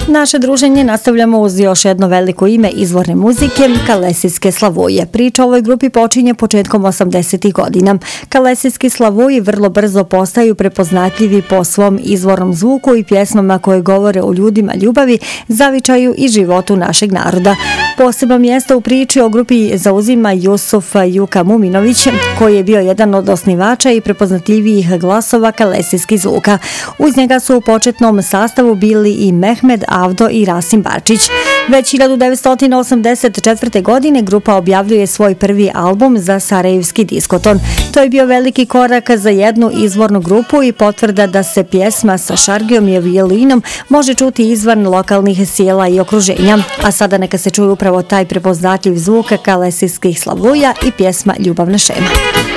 Naše druženje nastavljamo uz još jedno veliko ime izvorne muzike, Kalesijske Slavuje. Priča o ovoj grupi počinje početkom 80. godina. Kalesijski Slavuji vrlo brzo postaju prepoznatljivi po svom izvornom zvuku i pjesmama koje govore o ljudima ljubavi, zavičaju i životu našeg naroda. Posebno mjesto u priči o grupi zauzima Jusuf Juka Muminović, koji je bio jedan od osnivača i prepoznatljivijih glasova kalesijskih zvuka. Uz njega su u početnom sastavu bili i Mehmed Avdo i Rasim Barčić. Već 1984. godine grupa objavljuje svoj prvi album za Sarajevski diskoton. To je bio veliki korak za jednu izvornu grupu i potvrda da se pjesma sa šargijom i violinom može čuti izvan lokalnih sjela i okruženja. A sada neka se čuje upravo taj prepoznatljiv zvuk Kalesijskih Slavuja i pjesma Ljubavna šema.